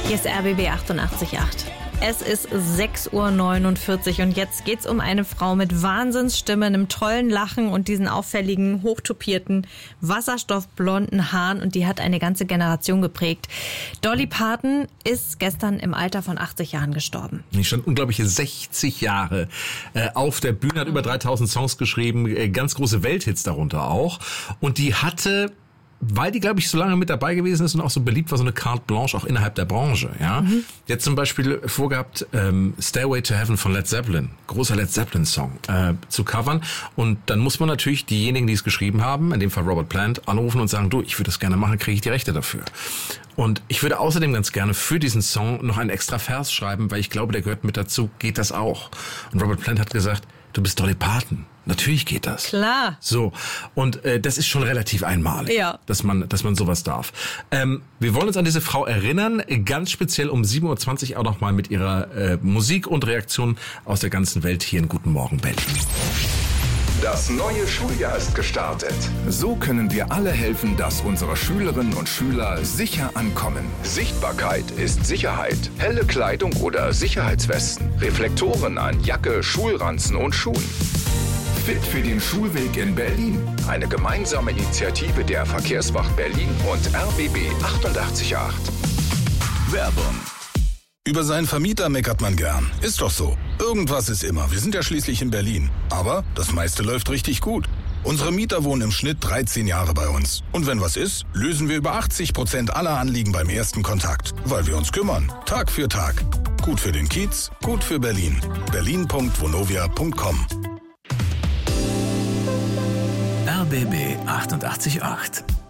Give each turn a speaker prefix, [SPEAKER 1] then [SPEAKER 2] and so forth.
[SPEAKER 1] Hier ist RBB 88.8. Es ist 6:49 Uhr und jetzt geht's um eine Frau mit Wahnsinnsstimme, einem tollen Lachen und diesen auffälligen, hochtopierten, wasserstoffblonden Haaren, und die hat eine ganze Generation geprägt. Dolly Parton ist gestern im Alter von 80 Jahren gestorben.
[SPEAKER 2] Die stand unglaubliche 60 Jahre auf der Bühne, hat über 3000 Songs geschrieben, ganz große Welthits darunter auch. Und die hatte, weil die, glaube ich, so lange mit dabei gewesen ist und auch so beliebt war, so eine Carte Blanche auch innerhalb der Branche. Ja, Jetzt zum Beispiel vorgehabt, Stairway to Heaven von Led Zeppelin, großer Led Zeppelin-Song, zu covern. Und dann muss man natürlich diejenigen, die es geschrieben haben, in dem Fall Robert Plant, anrufen und sagen, du, ich würde das gerne machen, kriege ich die Rechte dafür. Und ich würde außerdem ganz gerne für diesen Song noch einen extra Vers schreiben, weil ich glaube, der gehört mit dazu, geht das auch. Und Robert Plant hat gesagt, du bist Dolly Parton. Natürlich geht das.
[SPEAKER 1] Klar.
[SPEAKER 2] So. Und das ist schon relativ einmalig,
[SPEAKER 1] ja,
[SPEAKER 2] dass man sowas darf. Wir wollen uns an diese Frau erinnern, ganz speziell um 7:20 Uhr auch noch mal mit ihrer Musik und Reaktion aus der ganzen Welt hier in Guten Morgen Berlin.
[SPEAKER 3] Das neue Schuljahr ist gestartet. So können wir alle helfen, dass unsere Schülerinnen und Schüler sicher ankommen. Sichtbarkeit ist Sicherheit. Helle Kleidung oder Sicherheitswesten. Reflektoren an Jacke, Schulranzen und Schuhen. Fit für den Schulweg in Berlin. Eine gemeinsame Initiative der Verkehrswacht Berlin und RBB 88.8.
[SPEAKER 4] Werbung. Über seinen Vermieter meckert man gern. Ist doch so. Irgendwas ist immer. Wir sind ja schließlich in Berlin. Aber das meiste läuft richtig gut. Unsere Mieter wohnen im Schnitt 13 Jahre bei uns. Und wenn was ist, lösen wir über 80% aller Anliegen beim ersten Kontakt. Weil wir uns kümmern. Tag für Tag. Gut für den Kiez, gut für Berlin. berlin.vonovia.com.
[SPEAKER 5] RBB 88.8